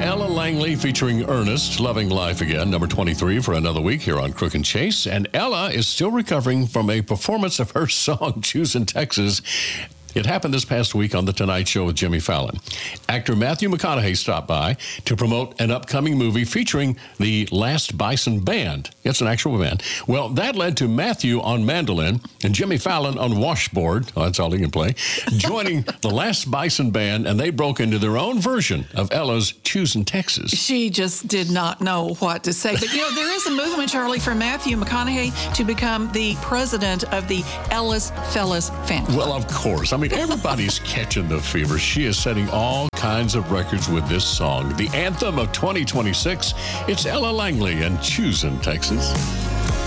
Ella Langley featuring Ernest, Loving Life Again, number 23 for another week here on Crook and Chase. And Ella is still recovering from a performance of her song, Choosing Texas. It happened this past week on The Tonight Show with Jimmy Fallon. Actor Matthew McConaughey stopped by to promote an upcoming movie featuring the Last Bison Band. It's an actual band. Well, that led to Matthew on mandolin and Jimmy Fallon on washboard. Oh, that's all he can play. Joining the Last Bison Band, and they broke into their own version of Ella's Choosing Texas. She just did not know what to say. But, there is a movement, Charlie, for Matthew McConaughey to become the president of the Ellis Fellas fan club. Well, of course. Everybody's catching the fever. She is setting all kinds of records with this song. The anthem of 2026. It's Ella Langley and Choosing Texas.